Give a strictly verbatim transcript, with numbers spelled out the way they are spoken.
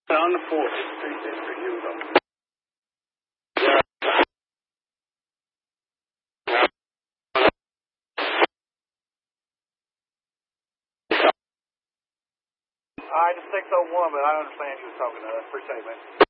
On the fourth Street District, here we go. All right, it's six oh one, but I understand you were talking to us. Appreciate it, man.